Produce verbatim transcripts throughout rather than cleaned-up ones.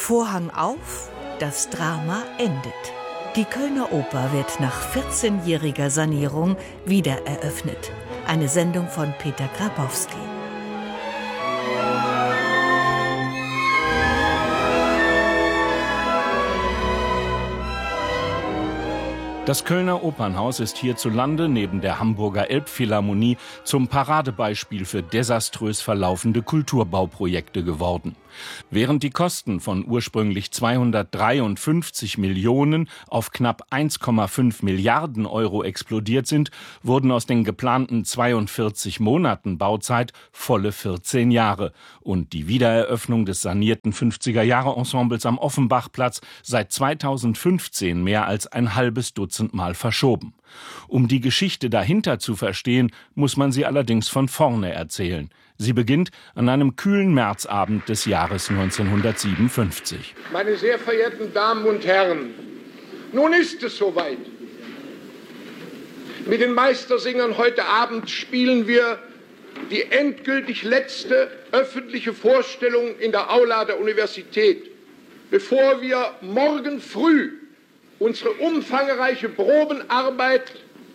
Vorhang auf, das Drama endet. Die Kölner Oper wird nach vierzehnjähriger Sanierung wieder eröffnet. Eine Sendung von Peter Grabowski. Das Kölner Opernhaus ist hierzulande neben der Hamburger Elbphilharmonie zum Paradebeispiel für desaströs verlaufende Kulturbauprojekte geworden. Während die Kosten von ursprünglich zweihundertdreiundfünfzig Millionen auf knapp eins Komma fünf Milliarden Euro explodiert sind, wurden aus den geplanten zweiundvierzig Monaten Bauzeit volle vierzehn Jahre und die Wiedereröffnung des sanierten fünfziger-Jahre-Ensembles am Offenbachplatz seit zweitausendfünfzehn mehr als ein halbes Dutzend Mal verschoben. Um die Geschichte dahinter zu verstehen, muss man sie allerdings von vorne erzählen. Sie beginnt an einem kühlen Märzabend des Jahres neunzehnhundertsiebenundfünfzig. Meine sehr verehrten Damen und Herren, nun ist es soweit. Mit den Meistersingern heute Abend spielen wir die endgültig letzte öffentliche Vorstellung in der Aula der Universität, bevor wir morgen früh unsere umfangreiche Probenarbeit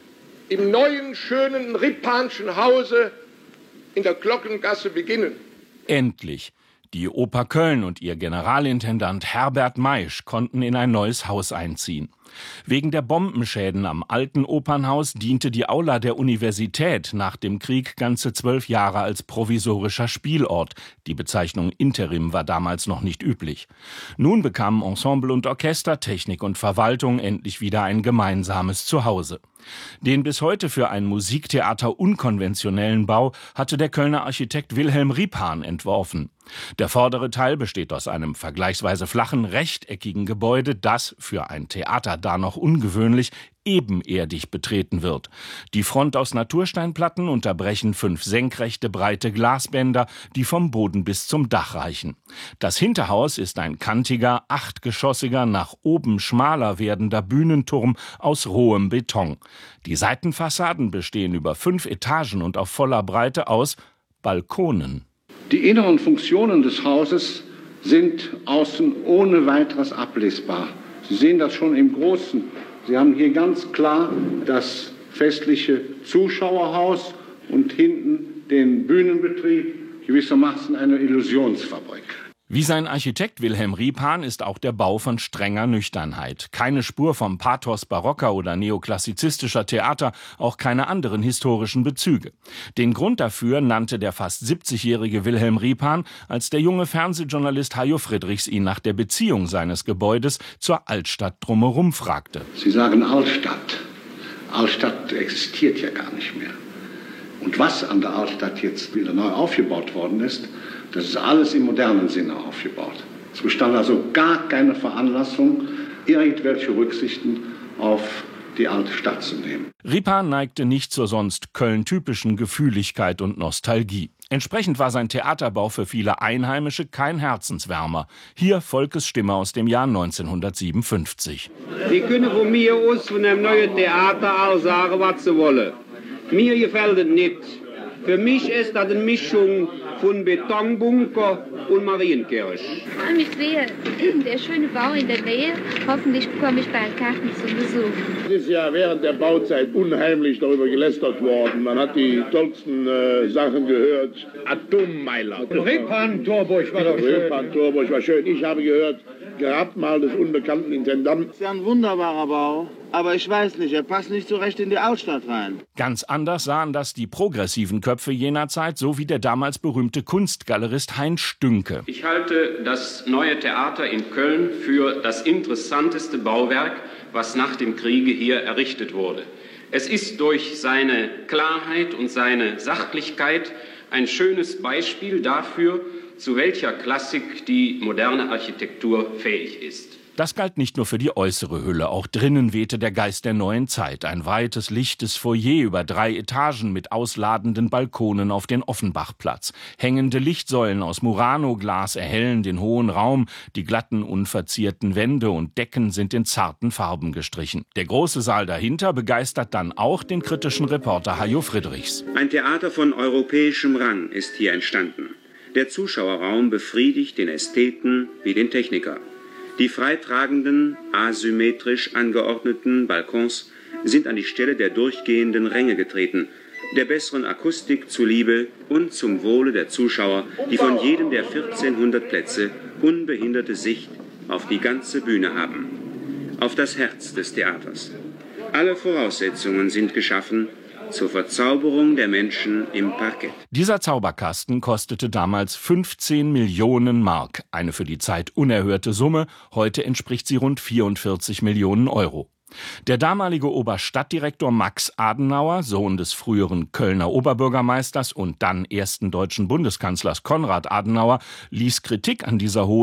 im neuen, schönen Rippanschen Hause in der Glockengasse beginnen. Endlich. Die Oper Köln und ihr Generalintendant Herbert Maisch konnten in ein neues Haus einziehen. Wegen der Bombenschäden am alten Opernhaus diente die Aula der Universität nach dem Krieg ganze zwölf Jahre als provisorischer Spielort. Die Bezeichnung Interim war damals noch nicht üblich. Nun bekamen Ensemble und Orchester, Technik und Verwaltung endlich wieder ein gemeinsames Zuhause. Den bis heute für ein Musiktheater unkonventionellen Bau hatte der Kölner Architekt Wilhelm Ripan entworfen. Der vordere Teil besteht aus einem vergleichsweise flachen, rechteckigen Gebäude, das, für ein Theater da noch ungewöhnlich, ebenerdig betreten wird. Die Front aus Natursteinplatten unterbrechen fünf senkrechte, breite Glasbänder, die vom Boden bis zum Dach reichen. Das Hinterhaus ist ein kantiger, achtgeschossiger, nach oben schmaler werdender Bühnenturm aus rohem Beton. Die Seitenfassaden bestehen über fünf Etagen und auf voller Breite aus Balkonen. Die inneren Funktionen des Hauses sind außen ohne weiteres ablesbar. Sie sehen das schon im Großen. Sie haben hier ganz klar das festliche Zuschauerhaus und hinten den Bühnenbetrieb, gewissermaßen eine Illusionsfabrik. Wie sein Architekt Wilhelm Ripan ist auch der Bau von strenger Nüchternheit. Keine Spur vom Pathos barocker oder neoklassizistischer Theater, auch keine anderen historischen Bezüge. Den Grund dafür nannte der fast siebzigjährige Wilhelm Ripan, als der junge Fernsehjournalist Hajo Friedrichs ihn nach der Beziehung seines Gebäudes zur Altstadt drumherum fragte. Sie sagen Altstadt. Altstadt existiert ja gar nicht mehr. Und was an der Altstadt jetzt wieder neu aufgebaut worden ist, das ist alles im modernen Sinne aufgebaut. Es bestand also gar keine Veranlassung, irgendwelche Rücksichten auf die alte Stadt zu nehmen. Ripan neigte nicht zur sonst Köln-typischen Gefühligkeit und Nostalgie. Entsprechend war sein Theaterbau für viele Einheimische kein Herzenswärmer. Hier Volkes Stimme aus dem Jahr neunzehnhundertsiebenundfünfzig. Sie können von mir aus von einem neuen Theater auch sagen, was sie wollen. Mir gefällt es nicht. Für mich ist das eine Mischung von Betonbunker und Marienkirche. Ich sehe der schöne Bau in der Nähe. Hoffentlich bekomme ich bald Karten zum Besuch. Es ist ja während der Bauzeit unheimlich darüber gelästert worden. Man hat die tollsten äh, Sachen gehört. Atommeiler. Repan-Torburg war doch schön. Repan-Torburg war schön. Ich habe gehört, Grabmal des unbekannten Intendanten. Das ist ja ein wunderbarer Bau. Aber ich weiß nicht, er passt nicht so recht in die Altstadt rein. Ganz anders sahen das die progressiven Köpfe jener Zeit, so wie der damals berühmte Kunstgalerist Heinz Stünke. Ich halte das neue Theater in Köln für das interessanteste Bauwerk, was nach dem Kriege hier errichtet wurde. Es ist durch seine Klarheit und seine Sachlichkeit ein schönes Beispiel dafür, zu welcher Klassik die moderne Architektur fähig ist. Das galt nicht nur für die äußere Hülle, auch drinnen wehte der Geist der neuen Zeit. Ein weites, lichtes Foyer über drei Etagen mit ausladenden Balkonen auf den Offenbachplatz. Hängende Lichtsäulen aus Murano-Glas erhellen den hohen Raum. Die glatten, unverzierten Wände und Decken sind in zarten Farben gestrichen. Der große Saal dahinter begeistert dann auch den kritischen Reporter Hajo Friedrichs. Ein Theater von europäischem Rang ist hier entstanden. Der Zuschauerraum befriedigt den Ästheten wie den Techniker. Die freitragenden, asymmetrisch angeordneten Balkons sind an die Stelle der durchgehenden Ränge getreten, der besseren Akustik zuliebe und zum Wohle der Zuschauer, die von jedem der vierzehnhundert Plätze unbehinderte Sicht auf die ganze Bühne haben, auf das Herz des Theaters. Alle Voraussetzungen sind geschaffen zur Verzauberung der Menschen im Parkett. Dieser Zauberkasten kostete damals fünfzehn Millionen Mark, eine für die Zeit unerhörte Summe. Heute entspricht sie rund vierundvierzig Millionen Euro. Der damalige Oberstadtdirektor Max Adenauer, Sohn des früheren Kölner Oberbürgermeisters und dann ersten deutschen Bundeskanzlers Konrad Adenauer, ließ Kritik an dieser hohen